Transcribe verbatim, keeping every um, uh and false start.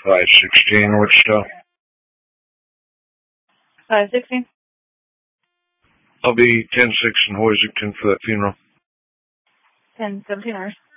five sixteen, Wichita. five sixteen? I'll be ten six in Hoisington for that funeral. ten seventeen hours.